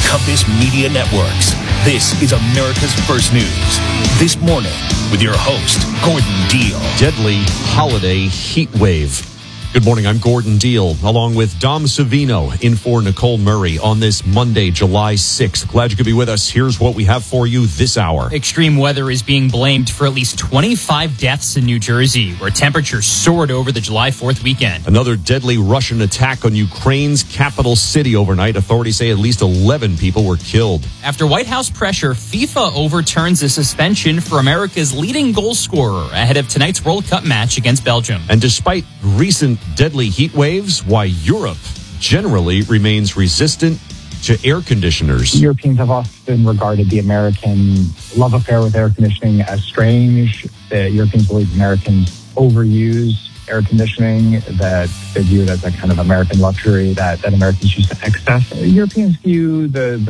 Compass Media Networks. This is America's First News. This morning with your host, Gordon Deal. Deadly holiday heat wave. Good morning, I'm Gordon Deal, along with Dom Savino in for Nicole Murray on this Monday, July 6th. Glad you could be with us. Here's what we have for you this hour. Extreme weather is being blamed for at least 25 deaths in New Jersey, where temperatures soared over the July 4th weekend. Another deadly Russian attack on Ukraine's capital city overnight. Authorities say at least 11 people were killed. After White House pressure, FIFA overturns a suspension for America's leading goal scorer ahead of tonight's World Cup match against Belgium. And despite recent deadly heat waves, why Europe generally remains resistant to air conditioners. Europeans have often regarded the American love affair with air conditioning as strange. The Europeans believe Americans overuse air conditioning, that they view it as a kind of American luxury that Americans use to excess. Europeans view the